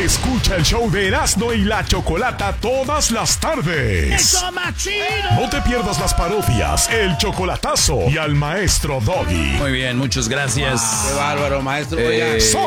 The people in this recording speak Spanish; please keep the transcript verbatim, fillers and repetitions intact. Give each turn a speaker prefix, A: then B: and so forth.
A: Escucha el show de Erasmo y la Chocolata todas las tardes.
B: ¡Eso, machino!
A: No te pierdas las parodias, el chocolatazo y al maestro Doggy.
C: Muy bien, muchas gracias.
D: Qué bárbaro, maestro.
C: Eh,
D: Oiga.